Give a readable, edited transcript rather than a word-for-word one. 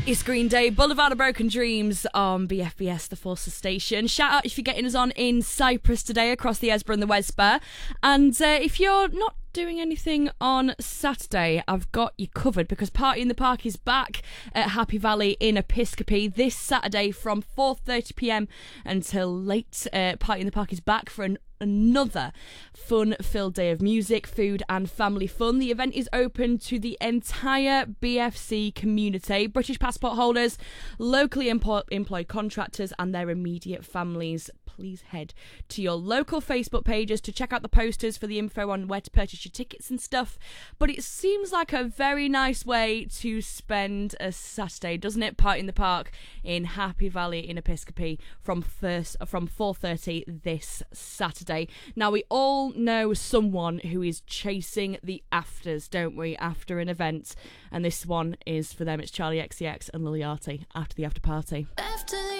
It's Green Day, Boulevard of Broken Dreams on BFBS, the Forces Station. Shout out if you're getting us on in Cyprus today across the Esborough and the Wesborough. And if you're not doing anything on Saturday, I've got you covered because Party in the Park is back at Happy Valley in Episcopi this Saturday from 4:30pm until late. Party in the Park is back for another fun-filled day of music, food and family fun. The event is open to the entire BFC community, British passport holders, locally employed contractors and their immediate families. Please head to your local Facebook pages to check out the posters for the info on where to purchase your tickets and stuff. But it seems like a very nice way to spend a Saturday, doesn't it? Party in the Park in Happy Valley in Episcopi from 4:30 this Saturday. Now, we all know someone who is chasing the afters, don't we, after an event? And this one is for them. It's Charlie XCX and Lil Yachty after the after party. After the